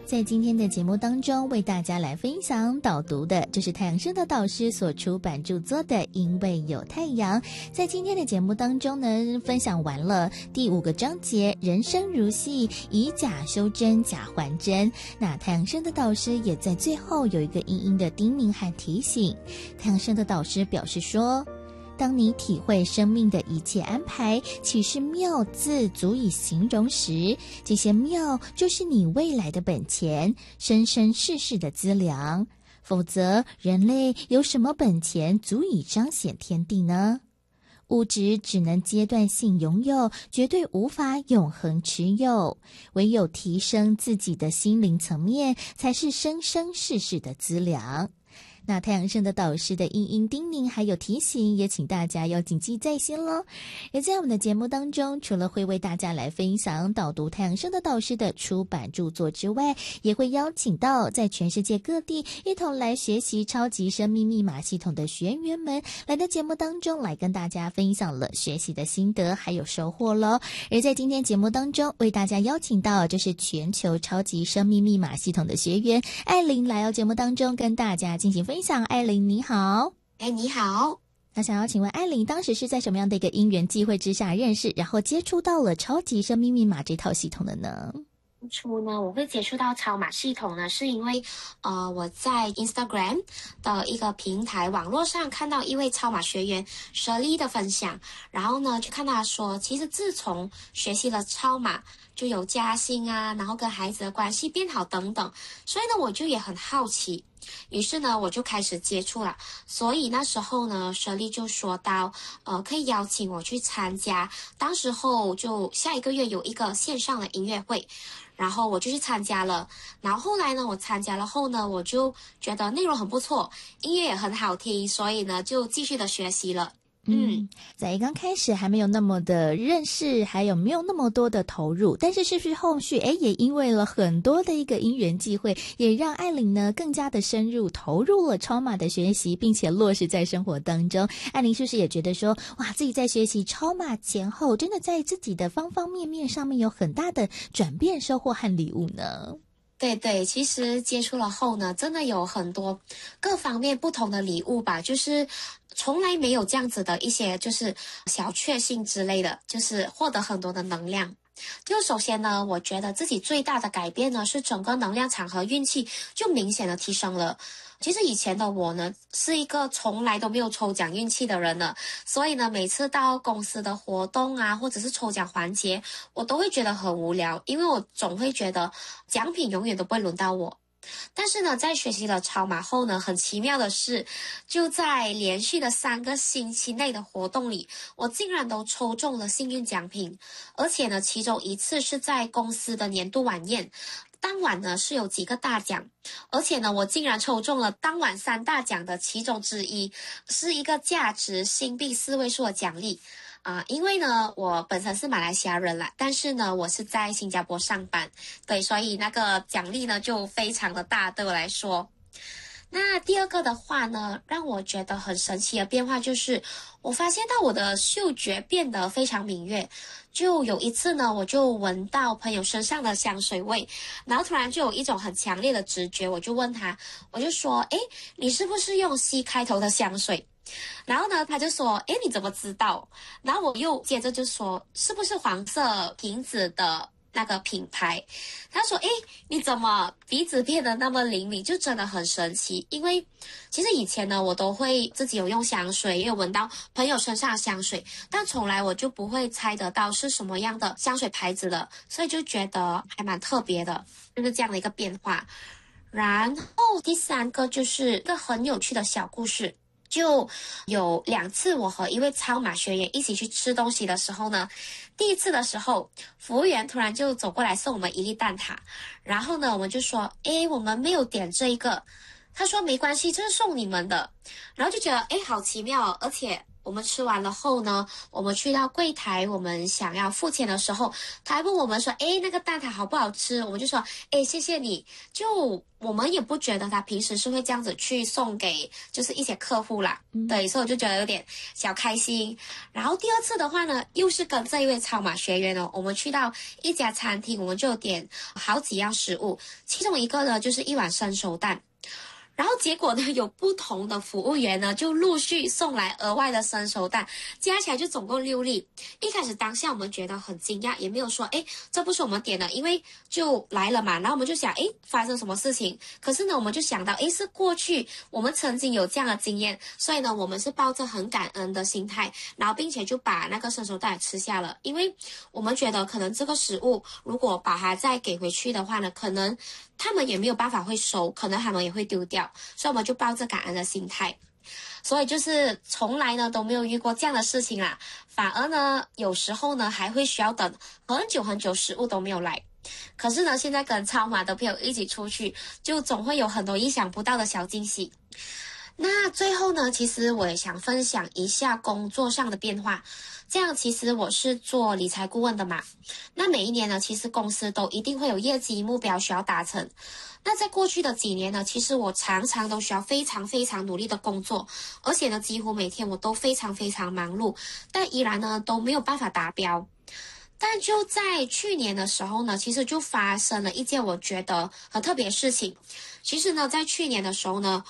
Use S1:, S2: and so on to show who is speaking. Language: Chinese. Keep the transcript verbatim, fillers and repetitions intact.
S1: 在今天的节目当中，为大家来分享导读的就是太阳升的导师所出版著作的《因为有太阳》。在今天的节目当中呢，分享完了第五个章节，人生如戏，以假修真，假还真。那太阳升的导师也在最后有一个殷殷的叮咛和提醒。太阳升的导师表示说，当你体会生命的一切安排岂是妙字足以形容时，这些妙就是你未来的本钱，生生世世的资粮。否则人类有什么本钱足以彰显天地呢？物质只能阶段性拥有，绝对无法永恒持有，唯有提升自己的心灵层面，才是生生世世的资粮。那太阳升的导师的殷殷叮咛还有提醒，也请大家要谨记在心咯。而在我们的节目当中，除了会为大家来分享导读太阳升的导师的出版著作之外，也会邀请到在全世界各地一同来学习超级生命密码系统的学员们来到节目当中来跟大家分享了学习的心得还有收获咯。而在今天节目当中，为大家邀请到就是全球超级生命密码系统的学员艾琳来到节目当中跟大家进行分享。分享。艾琳你好。
S2: 哎，你好。
S1: 那想要请问艾琳，当时是在什么样的一个因缘际会之下认识，然后接触到了超级生命密码这套系统的呢？
S2: 当初呢，我会接触到超码系统呢，是因为呃我在 Instagram 的一个平台网络上看到一位超码学员舍利的分享，然后呢就看他说，其实自从学习了超码就有加薪啊，然后跟孩子的关系变好等等，所以呢我就也很好奇，于是呢我就开始接触了。所以那时候呢舍利就说到呃可以邀请我去参加，当时候就下一个月有一个线上的音乐会，然后我就去参加了。然后后来呢我参加了后呢，我就觉得内容很不错，音乐也很好听，所以呢就继续的学习了。
S1: 嗯，在刚开始还没有那么的认识，还有没有那么多的投入，但是是不是后续诶也因为了很多的一个因缘际会，也让艾琳呢更加的深入投入了超码的学习，并且落实在生活当中。艾琳是不是也觉得说，哇，自己在学习超码前后，真的在自己的方方面面上面有很大的转变、收获和礼物呢？
S2: 对对，其实接触了后呢，真的有很多各方面不同的礼物吧，就是从来没有这样子的一些就是小确幸之类的，就是获得很多的能量。就首先呢，我觉得自己最大的改变呢，是整个能量场和运气就明显的提升了。其实以前的我呢，是一个从来都没有抽奖运气的人呢，所以呢，每次到公司的活动啊，或者是抽奖环节，我都会觉得很无聊，因为我总会觉得奖品永远都不会轮到我。但是呢，在学习了超码后呢，很奇妙的是，就在连续的三个星期内的活动里，我竟然都抽中了幸运奖品，而且呢，其中一次是在公司的年度晚宴。当晚呢是有几个大奖，而且呢我竟然抽中了当晚三大奖的其中之一，是一个价值新币四位数的奖励啊、呃！因为呢我本身是马来西亚人啦，但是呢我是在新加坡上班，对，所以那个奖励呢就非常的大，对我来说。那第二个的话呢，让我觉得很神奇的变化就是，我发现到我的嗅觉变得非常敏锐。就有一次呢，我就闻到朋友身上的香水味，然后突然就有一种很强烈的直觉，我就问他，我就说，诶，你是不是用 C 开头的香水？然后呢，他就说，诶，你怎么知道？然后我又接着就说，是不是黄色瓶子的那个品牌？他说，诶，你怎么鼻子变得那么灵敏？就真的很神奇。因为其实以前呢，我都会自己有用香水，也有闻到朋友身上的香水，但从来我就不会猜得到是什么样的香水牌子的，所以就觉得还蛮特别的，就是这样的一个变化。然后第三个就是一个很有趣的小故事。就有两次我和一位超码学员一起去吃东西的时候呢，第一次的时候服务员突然就走过来送我们一粒蛋挞，然后呢我们就说，诶，我们没有点这一个，他说没关系，这是送你们的，然后就觉得诶好奇妙哦，而且我们吃完了后呢，我们去到柜台，我们想要付钱的时候，他还问我们说，诶，那个蛋挞好不好吃？我们就说，诶，谢谢你。就我们也不觉得他平时是会这样子去送给就是一些客户啦，
S1: 嗯、
S2: 对，所以我就觉得有点小开心。然后第二次的话呢，又是跟这一位超马学员哦，我们去到一家餐厅，我们就点好几样食物，其中一个呢就是一碗生熟蛋。然后结果呢，有不同的服务员呢，就陆续送来额外的生熟蛋，加起来就总共六粒。一开始当下我们觉得很惊讶，也没有说，诶，这不是我们点的，因为就来了嘛。然后我们就想，诶，发生什么事情？可是呢，我们就想到，诶，是过去我们曾经有这样的经验，所以呢，我们是抱着很感恩的心态，然后并且就把那个生熟蛋吃下了，因为我们觉得可能这个食物如果把它再给回去的话呢，可能他们也没有办法会收，可能他们也会丢掉。所以我们就抱着感恩的心态，所以就是从来呢都没有遇过这样的事情啦，反而呢有时候呢还会需要等很久很久食物都没有来。可是呢现在跟超马的朋友一起出去，就总会有很多意想不到的小惊喜。那最后呢，其实我也想分享一下工作上的变化。这样其实我是做理财顾问的嘛，那每一年呢，其实公司都一定会有业绩目标需要达成。那在过去的几年呢，其实我常常都需要非常非常努力的工作，而且呢，几乎每天我都非常非常忙碌，但依然呢都没有办法达标。但就在去年的时候呢，其实就发生了一件我觉得很特别的事情。其实呢，在去年的时候呢，